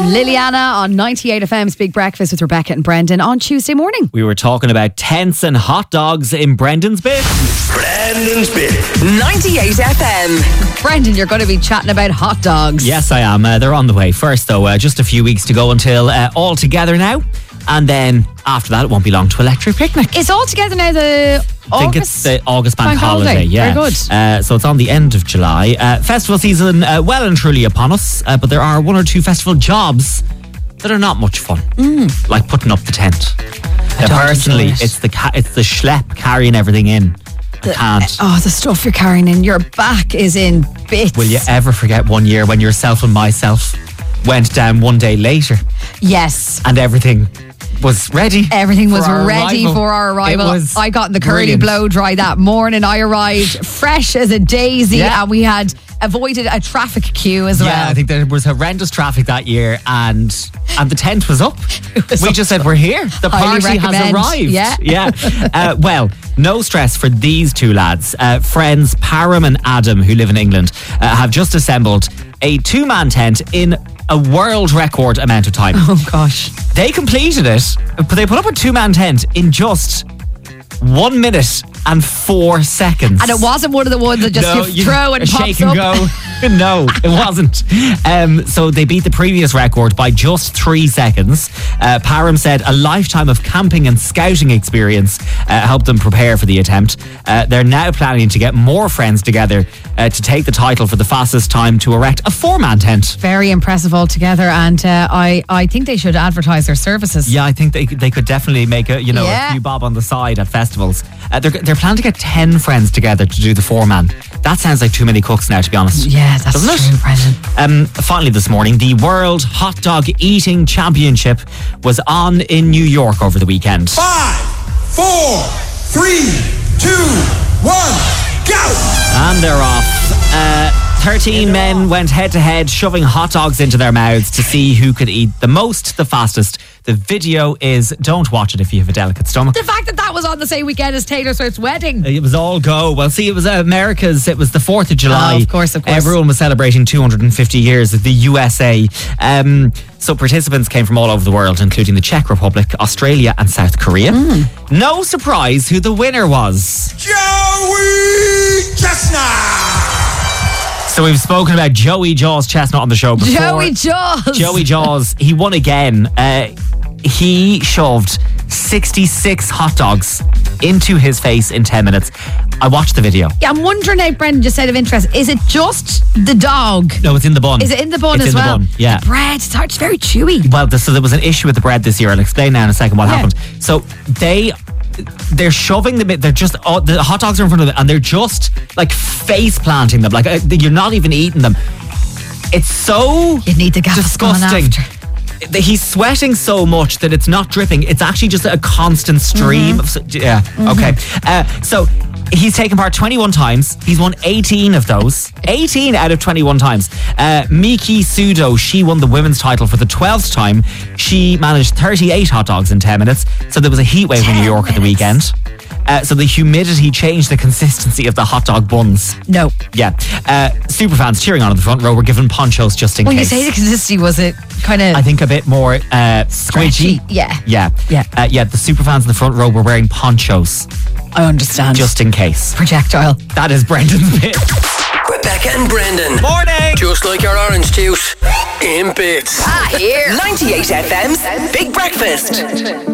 Liliana on 98 FM's Big Breakfast with Rebecca and Brendan on Tuesday morning. We were talking about tents and hot dogs in Brendan's bit. Brendan's bit. 98 FM. Brendan, you're going to be chatting about hot dogs. Yes, I am. They're on the way. First, though, just a few weeks to go until All Together Now. And then after that, it won't be long to Electric Picnic. It's all together now, the I think it's the August bank holiday. Yeah. Very good. So it's on the end of July. Festival season well and truly upon us. But there are one or two festival jobs that are not much fun. Like putting up the tent. Personally, it's the schlep carrying everything in. I can't. The stuff you're carrying in, your back is in bits. Will you ever forget one year when yourself and myself went down one day later? Yes. And everything was ready. Everything was ready for our arrival. I got in the curly blow dry that morning. I arrived fresh as a daisy, and we had avoided a traffic queue as well. Yeah, I think there was horrendous traffic that year, and the tent was up. We just said, we're here. The party has arrived. Yeah. Well, no stress for these two lads. Friends Param and Adam, who live in England, have just assembled a two-man tent in a world record amount of time. Oh gosh. They completed it, but they put up a two-man tent in just 1 minute and 4 seconds. And it wasn't one of the ones that just you throw and pops shake and up. go. No, it wasn't. So they beat the previous record by just 3 seconds. Param said a lifetime of camping and scouting experience helped them prepare for the attempt. They're now planning to get more friends together to take the title for the fastest time to erect a 4-man tent. Very impressive altogether, and I think they should advertise their services. Yeah, I think they could definitely make a few bob on the side at festivals. They're planning to get 10 friends together to do the 4-man. That sounds like too many cooks now, to be honest. Yeah, that's true, Brendan. Finally this morning, the World Hot Dog Eating Championship was on in New York over the weekend. 5, 4, 3, 2, 1, go! And they're off. 13 men went head-to-head, shoving hot dogs into their mouths to see who could eat the most, the fastest. The video is, don't watch it if you have a delicate stomach. The fact that was on the same weekend as Taylor Swift's wedding. It was all go. Well, see, it was it was the 4th of July. Oh, of course. Everyone was celebrating 250 years of the USA. So participants came from all over the world, including the Czech Republic, Australia and South Korea. No surprise who the winner was. Joey Chestnut! So we've spoken about Joey Jaws Chestnut on the show before. Joey Jaws, he won again. He shoved 66 hot dogs into his face in 10 minutes. I watched the video. Yeah, I'm wondering now, Brendan, just out of interest, is it just the dog? No, it's in the bun. Is it in the bun as well? The bun, yeah. The bread, it's very chewy. Well, so there was an issue with the bread this year. I'll explain now in a second what happened. So they're shoving them. They're just the hot dogs are in front of them, and they're just like face planting them. Like you're not even eating them. It's so you need the disgusting. He's sweating so much that it's not dripping. It's actually just a constant stream of. Yeah. Okay. So he's taken part 21 times. He's won 18 of those. 18 out of 21 times. Miki Sudo, she won the women's title for the 12th time. She managed 38 hot dogs in 10 minutes. So there was a heat wave in New York at the weekend. So the humidity changed the consistency of the hot dog buns. No. Yeah. Superfans cheering on in the front row were given ponchos just in case. When you say the consistency, was it kind of... I think a bit more squidgy. Yeah. Yeah. The superfans in the front row were wearing ponchos. I understand. Just in case. Projectile. That is Brendan's bit. Rebecca and Brendan. Morning. Just like your orange juice. In bits. Here. 98 FM's Big Breakfast.